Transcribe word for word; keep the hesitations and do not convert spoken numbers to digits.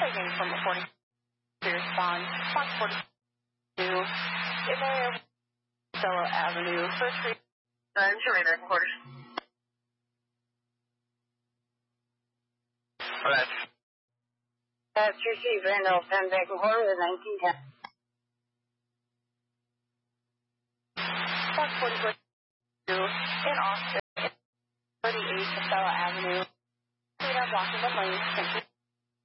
taking from a forty to respond. Fox forty-two, in the area of Stella Avenue, First Street. I'm showing that quarter. Alright. Uh, two C, Randolph, ten Bacon Horn with nineteen ten. Fox forty-four, in Austin, thirty-eight Stella Avenue. Speed up blocking the lane. Thank you.